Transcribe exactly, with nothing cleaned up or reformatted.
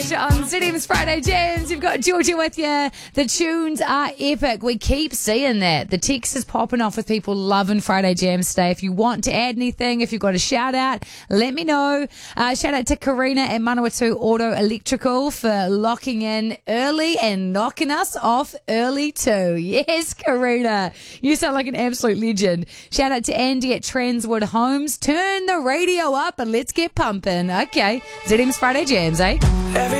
Ash on Z M's Friday Jams. You've got Georgia with you. The tunes are epic. We keep seeing that. The text is popping off with people loving Friday Jams today. If you want to add anything, if you've got a shout out, let me know. Uh, shout out to Karina at Manawatu Auto Electrical for locking in early and knocking us off early too. Yes, Karina. You sound like an absolute legend. Shout out to Andy at Transwood Homes. Turn the radio up and let's get pumping. Okay. Z M's Friday Jams, eh? Every